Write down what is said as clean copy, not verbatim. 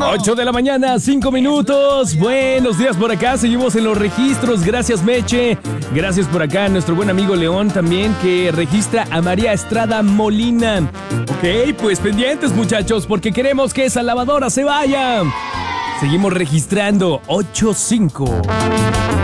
8 de la mañana, 5 minutos. Buenos días por acá. Seguimos en los registros. Gracias, Meche. Gracias por acá a nuestro buen amigo León también, que registra a María Estrada Molina. Ok, pues pendientes, muchachos, porque queremos que esa lavadora se vaya. Seguimos registrando 8-5.